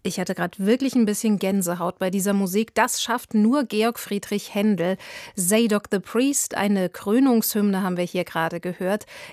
Ich hatte gerade wirklich ein bisschen Gänsehaut bei dieser Musik. Das schafft nur Georg Friedrich Händel. Zadok the Priest, eine Krönungshymne haben wir hier gerade gehört.